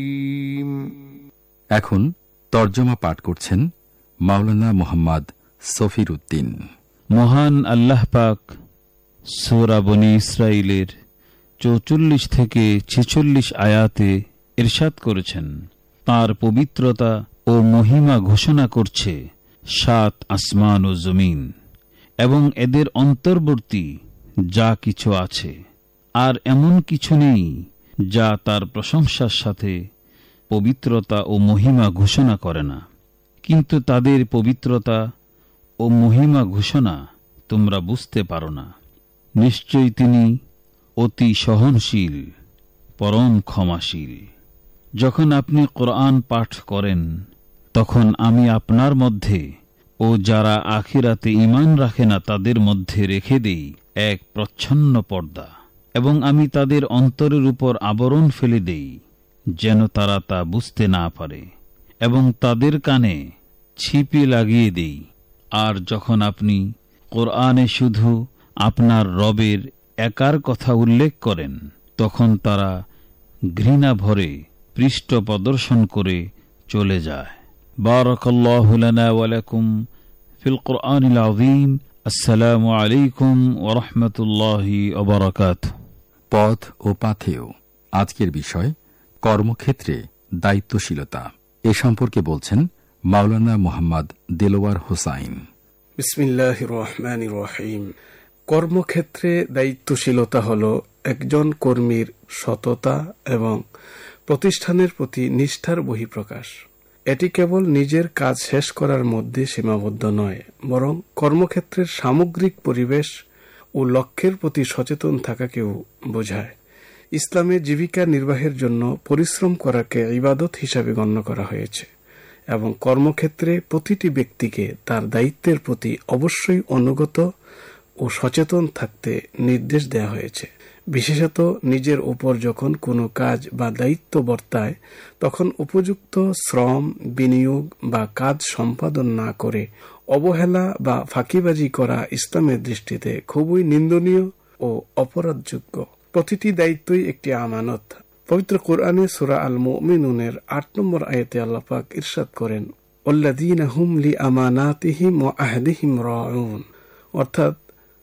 এখন তর্জমা পাঠ করছেন মাওলানা মুহাম্মদ সফির উদ্দিন। মহান আল্লাহ পাক সূরা বনী ইসরাঈলের 44 থেকে 46 আয়াতে ইরশাদ করেছেন, তার পবিত্রতা ও মহিমা ঘোষণা করছে 7 আসমান ও জমিন এবং এদের অন্তর্বর্তী যা কিছু আছে, আর এমন কিছু নেই যা তার প্রশংসার সাথে পবিত্রতা ও মহিমা ঘোষণা করে না। কিন্তু তাদের পবিত্রতা ও মহিমা ঘোষণা তোমরা বুঝতে পারো না। নিশ্চয়ই তিনি অতি সহনশীল, পরম ক্ষমাশীল। যখন আপনি কোরআন পাঠ করেন, তখন আমি আপনার মধ্যে ও যারা আখিরাতে ঈমান রাখে না তাদের মধ্যে রেখে দেই এক প্রচ্ছন্ন পর্দা, এবং আমি তাদের অন্তরের উপর আবরণ ফেলে দেই যেন তারা তা বুঝতে না পারে, এবং তাদের কানে ছিপি লাগিয়ে দেই। আর যখন আপনি কোরআনে শুধু আপনার রবের একার কথা উল্লেখ করেন, তখন তারা ঘৃণা ভরে পৃষ্ঠ প্রদর্শন করে চলে যায়। বারাকাল্লাহু লানা ওয়া লাকুম ফিল কুরআনিল আযীম। আসসালামু আলাইকুম ওয়া রাহমাতুল্লাহি ওয়া বারাকাতুহু। পথ ও পাথেয় আজকের বিষয় কর্মক্ষেত্রে দায়িত্বশীলতা। এ সম্পর্কে বলছেন মাওলানা মুহাম্মদ দেলোয়ার হোসাইন। বিসমিল্লাহির রহমানির রহিম। কর্মক্ষেত্রে দায়িত্বশীলতা হল একজন কর্মীর সততা এবং প্রতিষ্ঠানের প্রতি নিষ্ঠার বহিঃপ্রকাশ। এটি কেবল নিজের কাজ শেষ করার মধ্যে সীমাবদ্ধ নয়, বরং কর্মক্ষেত্রের সামগ্রিক পরিবেশ ও লক্ষ্যের প্রতি সচেতন থাকাকেও বোঝায়। ইসলামে জীবিকা নির্বাহের জন্য পরিশ্রম করাকে ইবাদত হিসাবে গণ্য করা হয়েছে এবং কর্মক্ষেত্রে প্রতিটি ব্যক্তিকে তার দায়িত্বের প্রতি অবশ্যই অনুগত ও সচেতন থাকতে নির্দেশ দেওয়া হয়েছে। বিশেষত নিজের উপর যখন কোনো কাজ বা দায়িত্ব বর্তায়, তখন উপযুক্ত শ্রম, বিনিয়োগ বা কাজ সম্পাদন না করে অবহেলা বা ফাঁকিবাজি করা ইসলামের দৃষ্টিতে খুবই নিন্দনীয় ও অপরাধযোগ্য। প্রতিটি দায়িত্বই একটি আমানত। পবিত্র কোরআনে সূরা আল মুমিনুনের 8 নম্বর আয়াতে আল্লাহ পাক ইরশাদ করেন, ওয়াল্লাযীনা হুম লিআমানাতিহিম ওয়া আহদিহিম রাউন, অর্থাৎ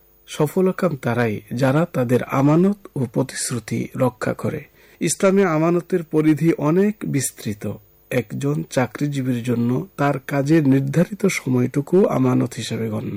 সফলকাম তারাই যারা তাদের আমানত ও প্রতিশ্রুতি রক্ষা করে। ইসলামে আমানতের পরিধি অনেক বিস্তৃত। একজন চাকরিজীবীর জন্য তার কাজের নির্ধারিত সময়টুকু আমানত হিসেবে গণ্য।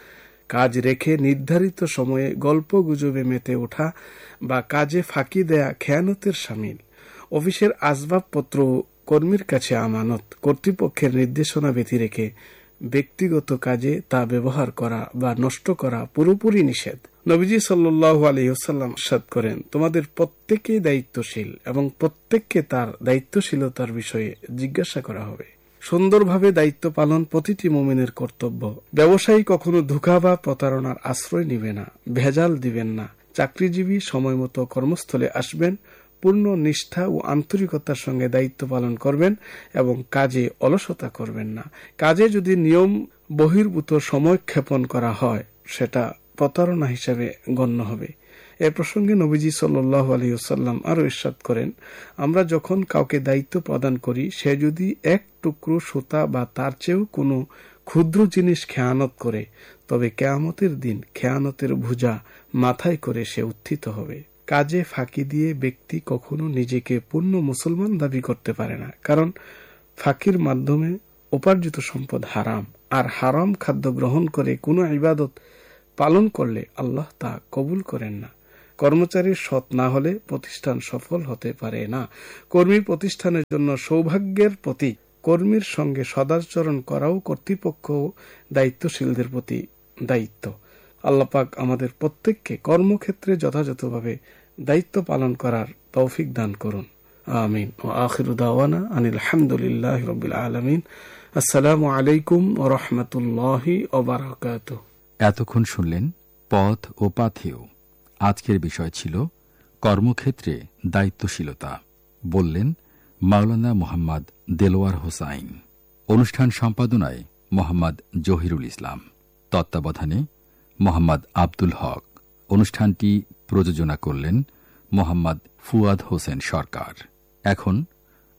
কাজ রেখে নির্ধারিত সময়ে গল্প গুজবে মেতে ওঠা বা কাজে ফাঁকি দেয়া খেয়ানতের শামিল। অফিসের আসবাবপত্র কর্মীর কাছে আমানত। কর্তৃপক্ষের নির্দেশনা ব্যতি রেখে ব্যক্তিগত কাজে তা ব্যবহার করা বা নষ্ট করা পুরোপুরি নিষেধ। নবীজি সাল্লাল্লাহু আলাইহি ওয়াসাল্লাম ইরশাদ করেন, তোমাদের প্রত্যেকেই দায়িত্বশীল এবং প্রত্যেককে তার দায়িত্বশীলতার বিষয়ে জিজ্ঞাসা করা হবে। সুন্দরভাবে দায়িত্ব পালন প্রতিটি মুমিনের কর্তব্য। ব্যবসায়ী কখনো ধোঁকা বা প্রতারণার আশ্রয় নিবে না, ভেজাল দিবেন না। চাকরিজীবী সময় মতো কর্মস্থলে আসবেন, পূর্ণ নিষ্ঠা ও আন্তরিকতার সঙ্গে দায়িত্ব পালন করবেন এবং কাজে অলসতা করবেন না। কাজে যদি নিয়ম বহির্ভূত সময় ক্ষেপণ করা হয়, সেটা প্রতারণা হিসেবে গণ্য হবে। এ প্রসঙ্গে নবীজি সাল্লাল্লাহু আলাইহি ওয়াসাল্লাম আরো ইরশাদ করেন, আমরা যখন কাউকে দায়িত্ব প্রদান করি, সে যদি এক টুকরো সুতা বা তার চেয়েও কোনো ক্ষুদ্র জিনিস খেয়ানত করে, তবে কিয়ামতের দিন খেয়ানতের বোঝা মাথায় করে সে উত্থিত হবে। কাজে ফাঁকি দিয়ে ব্যক্তি কখনো নিজেকে পূর্ণ মুসলমান দাবি করতে পারে না, কারণ ফাঁকির মাধ্যমে উপার্জিত সম্পদ হারাম, আর হারাম খাদ্য গ্রহণ করে কোনো ইবাদত পালন করলে আল্লাহ তা কবুল করেন না। কর্মচারীর সৎ না হলে প্রতিষ্ঠান সফল হতে পারে না। কর্মী প্রতিষ্ঠানের জন্য সৌভাগ্যের প্রতীক। কর্মীর সঙ্গে সদাচরণ করাও কর্তৃপক্ষ দায়িত্বশীলদের প্রতি দায়িত্ব। আল্লাহ পাক আমাদের প্রত্যেককে কর্মক্ষেত্রে যথাযথভাবে দায়িত্ব পালন করার তৌফিক দান করুন। আমিন। ওয়া আখিরু দাওয়ানা আনিল হামদুলিল্লাহি রাব্বিল আলামিন। আসসালামু আলাইকুম ওয়া রাহমাতুল্লাহি ওয়া বারাকাতুহু। এতক্ষণ শুনলেন পথ ও পাথেয়। আজকের বিষয় ছিল কর্মক্ষেত্রে দায়িত্বশীলতা। বললেন মাওলানা মুহাম্মদ দেলোয়ার হোসাইন। অনুষ্ঠান সম্পাদনায় মোহাম্মদ জহিরুল ইসলাম, তত্ত্বাবধানে মোহাম্মদ আব্দুল হক। অনুষ্ঠানটি প্রযোজনা করলেন মোহাম্মদ ফুয়াদ হোসেন সরকার। এখন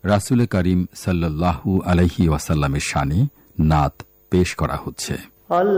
রাসূল করিম সাল্লাল্লাহু আলাইহি ওয়াসাল্লামের শানে নাত পেশ করা হচ্ছে।